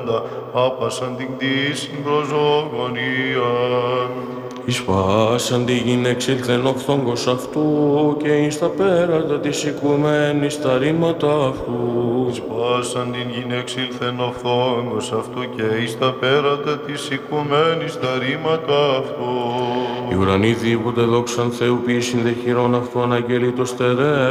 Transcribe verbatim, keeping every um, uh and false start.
όντα, άπασαν την κτήσιν προζωγωνίαν. Εις πάσαν τη γυναίξ ήλθεν ο φθόγκος αυτού και εις τα πέρατα της οικουμένης τα ρήματα αυτού. Εις πάσαν την γυναίξ ήλθεν ο φθόγκος αυτού και εις τα πέρατα της οικουμένης τα ρήματα αυτού. Οι ουρανοί δίβονται δόξαν Θεού ποιησιν δε χειρών αυτού αναγγέλει το στερέ